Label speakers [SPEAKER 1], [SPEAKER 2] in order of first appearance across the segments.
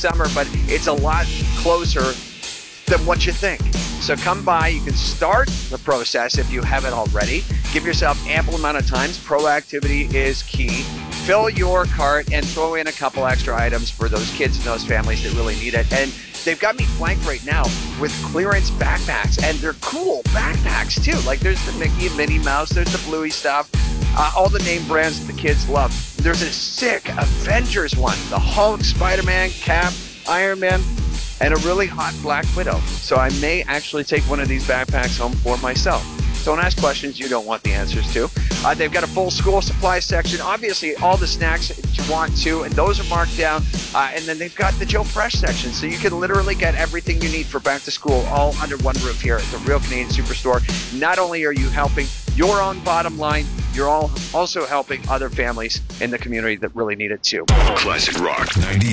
[SPEAKER 1] summer, but it's a lot closer than what you think. So come by. You can start the process if you haven't already. Give yourself ample amount of time. Proactivity is key. Fill your cart and throw in a couple extra items for those kids and those families that really need it. And they've got me flanked right now with clearance backpacks, and they're cool backpacks too. Like there's the Mickey and Minnie Mouse, there's the Bluey stuff, all the name brands that the kids love. There's a sick Avengers one, the Hulk, Spider-Man, Cap, Iron Man, and a really hot Black Widow. So I may actually take one of these backpacks home for myself. Don't ask questions you don't want the answers to. They've got a full school supply section. Obviously, all the snacks that you want to, and those are marked down. And then they've got the Joe Fresh section. So you can literally get everything you need for back to school all under one roof here at the Real Canadian Superstore. Not only are you helping your own bottom line, you're also helping other families in the community that really need it too.
[SPEAKER 2] Classic Rock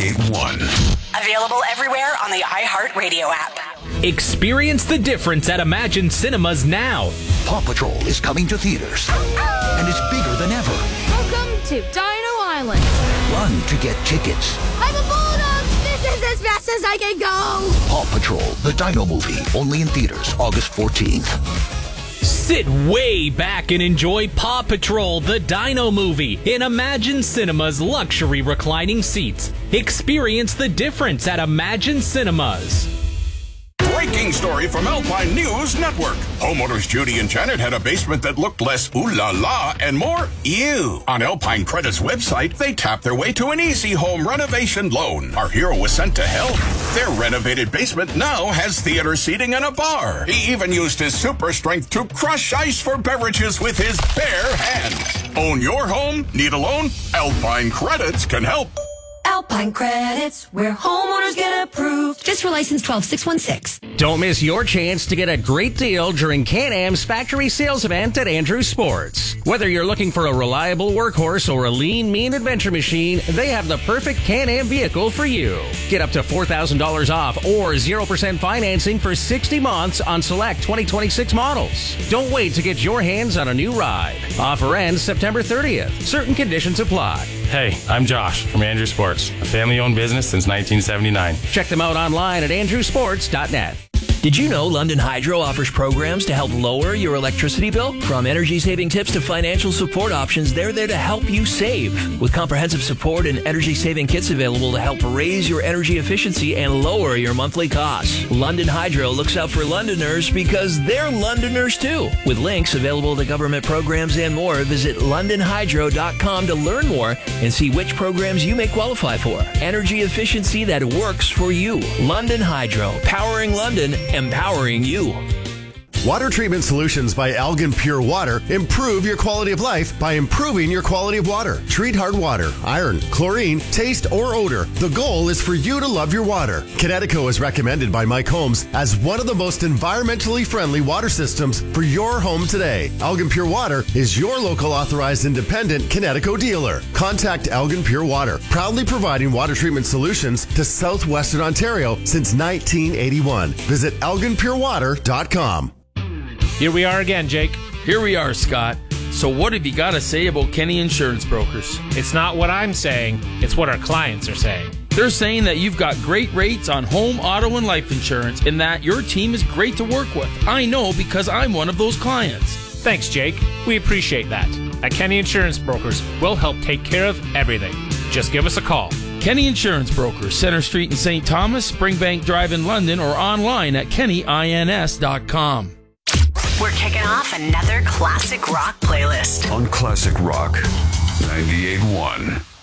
[SPEAKER 2] 98.1.
[SPEAKER 3] Available everywhere on the iHeartRadio app.
[SPEAKER 4] Experience the difference at Imagine Cinemas now.
[SPEAKER 5] Paw Patrol is coming to theaters, and it's bigger than ever.
[SPEAKER 6] Welcome to Dino Island.
[SPEAKER 5] Run to get tickets.
[SPEAKER 6] I'm a bulldog. This is as fast as I can go.
[SPEAKER 5] Paw Patrol, the Dino movie, only in theaters August 14th.
[SPEAKER 4] Sit way back and enjoy Paw Patrol, the Dino movie, in Imagine Cinemas luxury reclining seats. Experience the difference at Imagine Cinemas.
[SPEAKER 2] Breaking story from Alpine News Network. Homeowners Judy and Janet had a basement that looked less ooh la la and more ew. On Alpine Credit's website, they tapped their way to an easy home renovation loan. Our hero was sent to help. Their renovated basement now has theater seating and a bar. He even used his super strength to crush ice for beverages with his bare hands. Own your home? Need a loan? Alpine Credits can help.
[SPEAKER 7] Alpine Credits, where homeowners get approved.
[SPEAKER 8] Just for license 12616.
[SPEAKER 9] Don't miss your chance to get a great deal during Can-Am's factory sales event at Andrews Sports. Whether you're looking for a reliable workhorse or a lean, mean adventure machine, they have the perfect Can-Am vehicle for you. Get up to $4,000 off or 0% financing for 60 months on select 2026 models. Don't wait to get your hands on a new ride. Offer ends September 30th. Certain conditions apply.
[SPEAKER 10] Hey, I'm Josh from Andrews Sports, a family-owned business since 1979.
[SPEAKER 9] Check them out online at andrewsports.net.
[SPEAKER 11] Did you know London Hydro offers programs to help lower your electricity bill? From energy-saving tips to financial support options, they're there to help you save. With comprehensive support and energy-saving kits available to help raise your energy efficiency and lower your monthly costs. London Hydro looks out for Londoners because they're Londoners too. With links available to government programs and more, visit londonhydro.com to learn more and see which programs you may qualify for. Energy efficiency that works for you. London Hydro, powering London, empowering you.
[SPEAKER 12] Water Treatment Solutions by Algan Pure Water improve your quality of life by improving your quality of water. Treat hard water, iron, chlorine, taste, or odor. The goal is for you to love your water. Kinetico is recommended by Mike Holmes as one of the most environmentally friendly water systems for your home today. Algan Pure Water is your local authorized independent Kinetico dealer. Contact Algan Pure Water, proudly providing water treatment solutions to southwestern Ontario since 1981. Visit alganpurewater.com.
[SPEAKER 13] Here we are again, Jake.
[SPEAKER 14] Here we are, Scott. So what have you got to say about Kenny Insurance Brokers?
[SPEAKER 13] It's not what I'm saying, it's what our clients are saying.
[SPEAKER 14] They're saying that you've got great rates on home, auto, and life insurance, and that your team is great to work with. I know because I'm one of those clients.
[SPEAKER 13] Thanks, Jake. We appreciate that. At Kenny Insurance Brokers, we'll help take care of everything. Just give us a call.
[SPEAKER 14] Kenny Insurance Brokers, Center Street in St. Thomas, Springbank Drive in London, or online at kennyins.com.
[SPEAKER 3] We're kicking off another classic rock playlist
[SPEAKER 2] On Classic Rock 98.1.